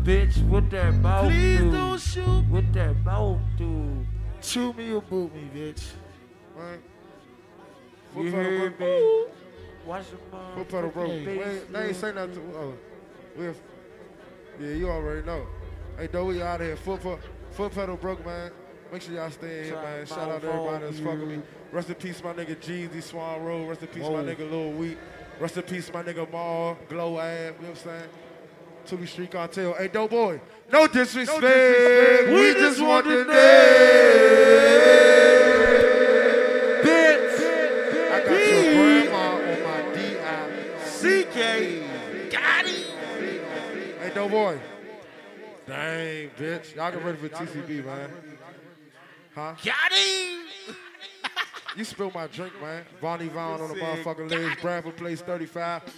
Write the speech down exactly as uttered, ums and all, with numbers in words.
bitch, what that mouth Please do? don't shoot. What that mouth do? Chew me or boot me, bitch. Man. You Foot pedal heard broke. me? Watch the motherfucking Foot pedal broke. bass, We ain't- They ain't say nothing to oh, we have, Yeah, you already know. Hey, though, we out of here. Foot, foot, foot pedal broke, man. Make sure y'all stay in here, man. Shout out to everybody that's fucking me. Rest in peace, my nigga Jeezy, Swan Road. Rest in peace, Whoa. my nigga Lil Wheat. Rest in peace, my nigga Maul, Glow Ab, you know what I'm saying? Tootie Street Cartel. Hey, dope boy, no disrespect. No disrespect. We, just want the name. Bitch! I got your grandma on my D I C K. Got him. Hey, dope boy. Dang, bitch. Y'all get ready for T C B, man. Huh? Got him. You spilled my drink, man. Vonnie Vaughn on the motherfucking legs. Bradford Place thirty-five.